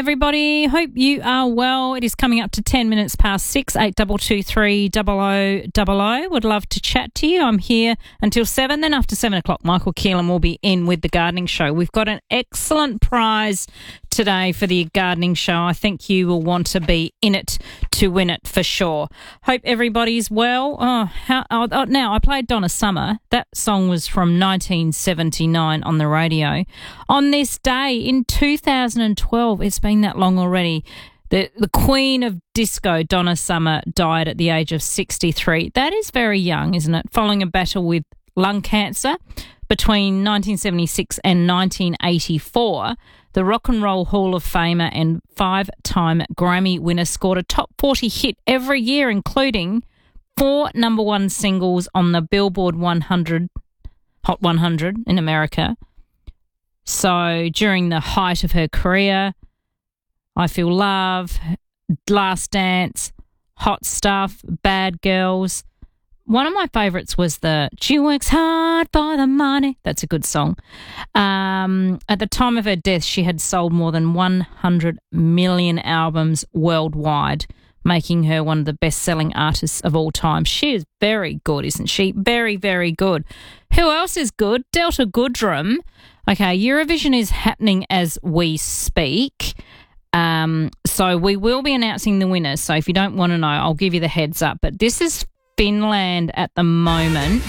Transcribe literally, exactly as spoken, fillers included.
Everybody, hope you are well. It is coming up to ten minutes past six, eight double two three double o double o. Would love to chat to you. I'm here until seven. Then after seven o'clock, Michael Keelan will be in with the gardening show. We've got an excellent prize today for the gardening show. I think you will want to be in it to win it for sure. Hope everybody's well. Oh, how, oh, oh, now I played Donna Summer. That song was from nineteen seventy-nine on the radio. On this day in two thousand twelve, it's been that long already. The the Queen of Disco, Donna Summer, died at the age of sixty-three. That is very young, isn't it? Following a battle with lung cancer between nineteen seventy-six and nineteen eighty-four, the Rock and Roll Hall of Famer and five-time Grammy winner scored a top forty hit every year, including four number one singles on the Billboard one hundred, Hot one hundred in America. So during the height of her career, I Feel Love, Last Dance, Hot Stuff, Bad Girls. One of my favourites was the She Works Hard for the Money. That's a good song. Um, at the time of her death, she had sold more than one hundred million albums worldwide, making her one of the best-selling artists of all time. She is very good, isn't she? Very, very good. Who else is good? Delta Goodrem. Okay, Eurovision is happening as we speak. Um, so we will be announcing the winners. So if you don't want to know, I'll give you the heads up. But this is Finland at the moment.